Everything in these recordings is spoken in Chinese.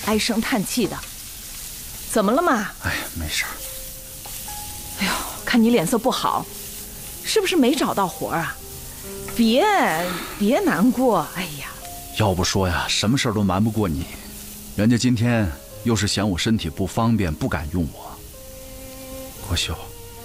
唉声叹气的。怎么了嘛？ 哎呀，没事儿。 哎呦，看你脸色不好，是不是没找到活啊？别难过，哎呀。 要不说呀，什么事儿都瞒不过你。人家今天又是嫌我身体不方便，不敢用我。国秀，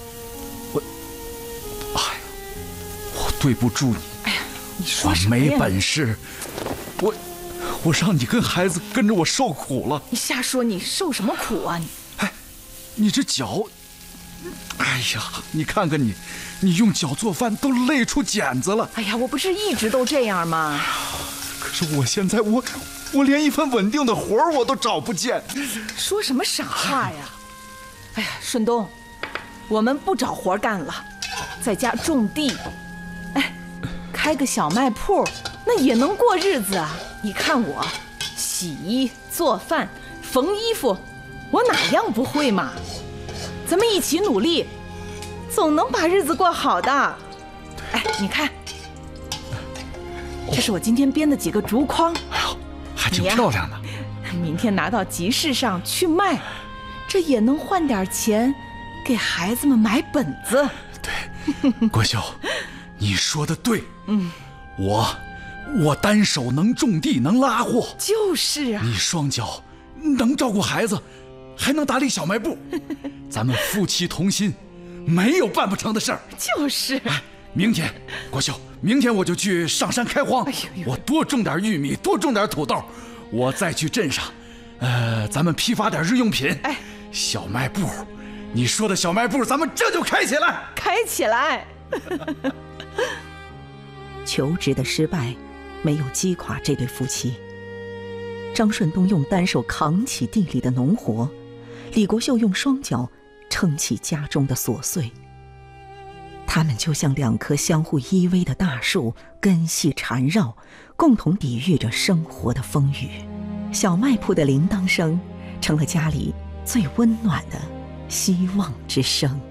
我对不住你。 哎呀，你说什么呀？ 我没本事，我让你跟孩子跟着我受苦了。 你瞎说，你受什么苦啊你？ 哎，你这脚，哎呀，你看看你用脚做饭都累出茧子了。 哎呀，我不是一直都这样吗？ 可是我现在我连一份稳定的活儿我都找不见。 说什么傻话呀？哎呀，顺东，我们不找活干了，在家种地，哎，开个小卖铺，那也能过日子啊。你看我，洗衣做饭缝衣服，我哪样不会嘛？咱们一起努力，总能把日子过好的。哎，你看，这是我今天编的几个竹筐， 哎呦，还挺漂亮的。 明天拿到集市上去卖，这也能换点钱给孩子们买本子。 对，国秀，你说的对。我单手能种地，能拉货。 就是啊， 你双脚能照顾孩子，还能打理小卖部。咱们夫妻同心，没有办不成的事儿。 就是。 明天，国秀，明天我就去上山开荒。我多种点玉米，多种点土豆，我再去镇上，咱们批发点日用品。 哎， 小卖部，你说的小卖部，咱们这就开起来。 开起来。 求职的失败没有击垮这对夫妻。张顺东用单手扛起地里的农活，李国秀用双脚撑起家中的琐碎。他们就像两棵相互依偎的大树，根系缠绕，共同抵御着生活的风雨。小卖铺的铃铛声成了家里最温暖的希望之声。